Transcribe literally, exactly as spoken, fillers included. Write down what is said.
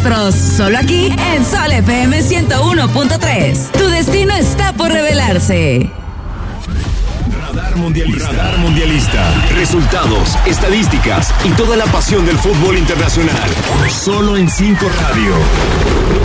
Astros, solo aquí en Sol F M ciento uno punto tres. Tu destino está por revelarse. Radar Mundialista. Radar Mundialista. Resultados, estadísticas y toda la pasión del fútbol internacional. Solo en Cinco Radio.